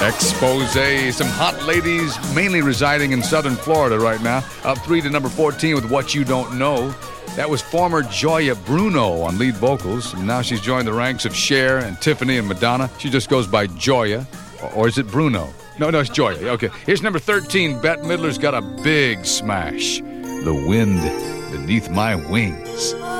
Expose. Some hot ladies, mainly residing in southern Florida right now. Up 3 to number 14 with What You Don't Know. That was former Joya Bruno on lead vocals. And now she's joined the ranks of Cher and Tiffany and Madonna. She just goes by Joya. Or is it Bruno? No, it's Joya. Okay. Here's number 13. Bette Midler's got a big smash. The Wind Beneath My Wings.